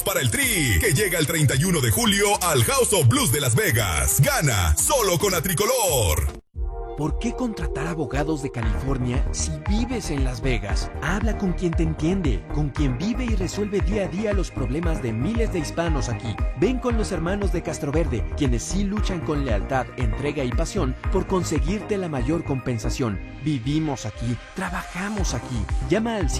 Para el Tri, que llega el 31 de julio al House of Blues de Las Vegas. Gana solo con la tricolor. ¿Por qué contratar abogados de California si vives en Las Vegas? Habla con quien te entiende, con quien vive y resuelve día a día los problemas de miles de hispanos aquí. Ven con los hermanos de Castroverde, quienes sí luchan con lealtad, entrega y pasión por conseguirte la mayor compensación. Vivimos aquí, trabajamos aquí. Llama al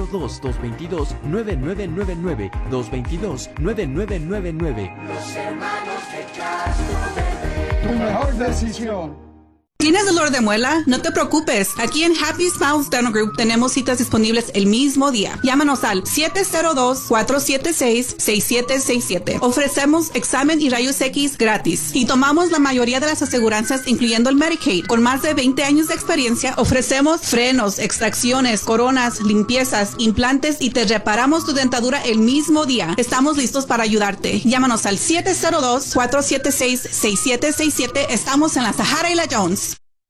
702-222-9999, 222-9999. Los hermanos de Castroverde. Tu mejor decisión. ¿Tienes dolor de muela? No te preocupes. Aquí en Happy Smiles Dental Group tenemos citas disponibles el mismo día. Llámanos al 702-476-6767. Ofrecemos examen y rayos X gratis. Y tomamos la mayoría de las aseguranzas, incluyendo el Medicaid. Con más de 20 años de experiencia, ofrecemos frenos, extracciones, coronas, limpiezas, implantes y te reparamos tu dentadura el mismo día. Estamos listos para ayudarte. Llámanos al 702-476-6767. Estamos en la Sahara y la Jones.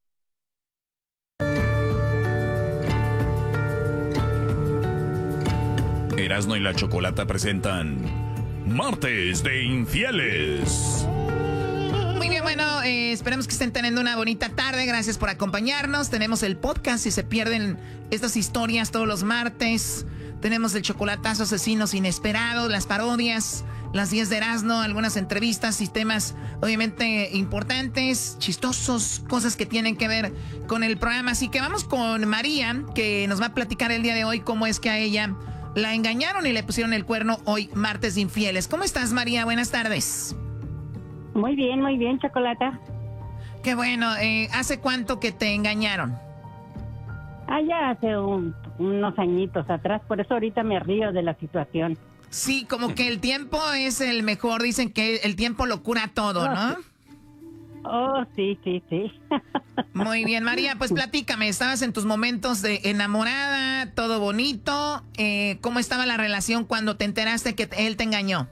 Erasmo y la Chocolata presentan Martes de Infieles. Muy bien, bueno, esperemos que estén teniendo una bonita tarde. Gracias por acompañarnos. Tenemos el podcast si se pierden estas historias todos los martes. Tenemos el chocolatazo asesinos inesperados, las parodias, las 10 de Erasmo, algunas entrevistas y temas obviamente importantes, chistosos, cosas que tienen que ver con el programa. Así que vamos con María, que nos va a platicar el día de hoy cómo es que a ella la engañaron y le pusieron el cuerno hoy, martes de infieles. ¿Cómo estás, María? Buenas tardes. Muy bien, Chocolata. Qué bueno. ¿Hace cuánto que te engañaron? Ya hace unos añitos atrás, por eso ahorita me río de la situación. Sí, como que el tiempo es el mejor. Dicen que el tiempo lo cura todo, ¿no? Oh, sí. Muy bien, María, pues platícame. Estabas en tus momentos de enamorada, todo bonito. ¿Cómo estaba la relación cuando te enteraste que él te engañó?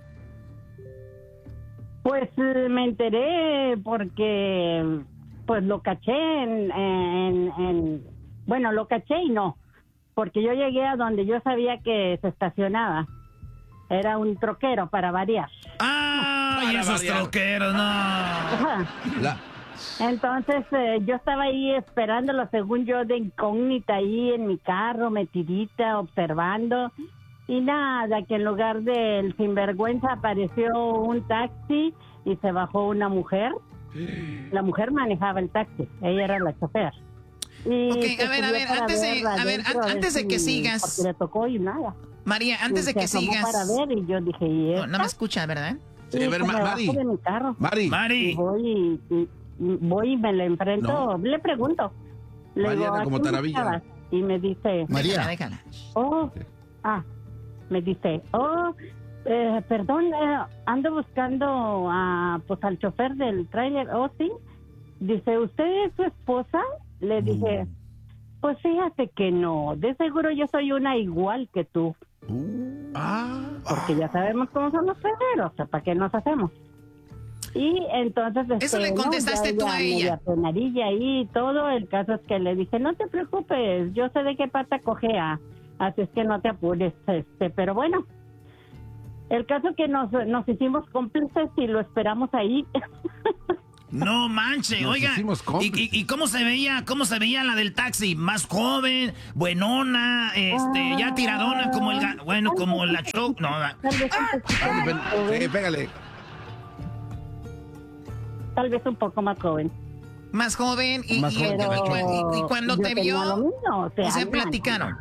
Pues me enteré porque pues lo caché bueno, lo caché y no, porque yo llegué a donde yo sabía que se estacionaba. Era un troquero, para variar. ¡Ay, esos troqueros, no! Entonces yo estaba ahí esperándolo, según yo, de incógnita, ahí en mi carro, metidita, observando. Y nada, que en lugar del sinvergüenza apareció un taxi y se bajó una mujer. La mujer manejaba el taxi, ella era la chofer. Y ok, a ver, antes de que sigas. Porque le tocó y nada. María, antes de que sigas. Para ver y yo dije, ¿y no me escuchas, ¿verdad? Sí, a ver, Mari. De mi carro. Mari. Y voy y me le enfrento, le pregunto. Le digo, como taravilla. Y me dice, María. Me dice, perdón, ando buscando pues al chofer del tráiler. Sí. Dice, ¿usted es su esposa? Le dije, pues fíjate que no, de seguro yo soy una igual que tú. Porque ya sabemos cómo son los perreros, o sea, ¿para qué nos hacemos? Y entonces... Eso le contestaste tú a ella. Penadilla ahí y todo, el caso es que le dije, no te preocupes, yo sé de qué pata cojea, así es que no te apures, pero bueno, el caso es que nos hicimos cómplices y lo esperamos ahí. No manche, oiga. ¿Y cómo se veía la del taxi? Más joven, buenona, ya tiradona como como la show. No, pégale. Tal vez un poco más joven. Más joven y cuando te vio, se platicaron.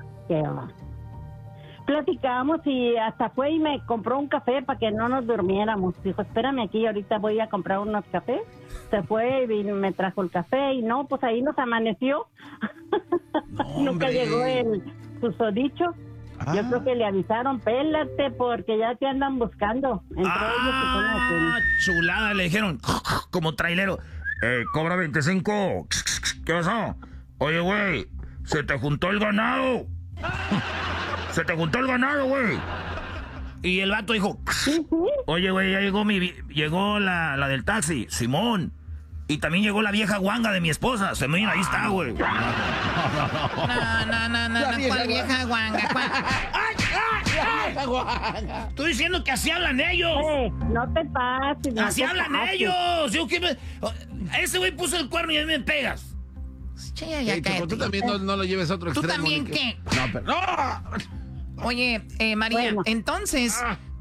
Platicamos y hasta fue y me compró un café para que no nos durmiéramos. Dijo, espérame aquí, ahorita voy a comprar unos cafés. Se fue y me trajo el café y no, pues ahí nos amaneció. Nunca llegó el susodicho. Yo creo que le avisaron, pélate porque ya te andan buscando. Entre ellos chulada, le dijeron, como trailero, cobra 25. ¿Qué pasó? Oye, güey, se te juntó el ganado. Se te juntó el ganado, güey. Y el vato dijo, oye, güey, ya llegó la del taxi, Simón. Y también llegó la vieja guanga de mi esposa. Se me viene, ahí está, güey. No, ¿cuál vieja guanga? Estoy diciendo que así hablan ellos. No te pases. Así hablan ellos. Ese güey puso el cuerno y a mí me pegas. Choco, tú también no lo lleves a otro extremo. ¿Tú también qué? No, pero... ¡No! Oye, María, Bueno. entonces,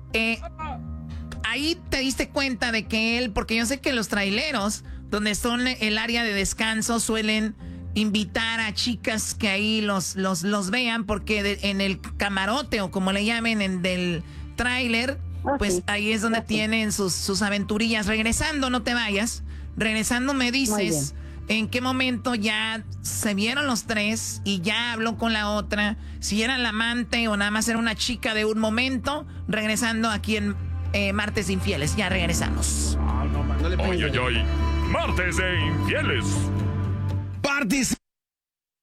ahí te diste cuenta de que él, porque yo sé que los traileros, donde son el área de descanso, suelen invitar a chicas que ahí los vean, porque en el camarote, o como le llamen, del tráiler, pues ahí es donde tienen sus aventurillas. Regresando, no te vayas. Regresando me dices en qué momento ya se vieron los tres y ya habló con la otra, si era la amante o nada más era una chica de un momento. Regresando aquí en Martes de Infieles. Ya regresamos. Ay, ay, ay. Martes de Infieles. Participa.